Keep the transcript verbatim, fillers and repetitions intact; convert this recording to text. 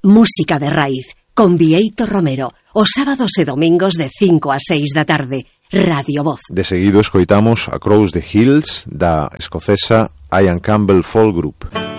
Música de raíz, con Bieito Romero, os sábados e domingos de cinco a seis da tarde, Radio Voz. De seguido escoitamos Across the Hills da escocesa Ian Campbell Folk Group.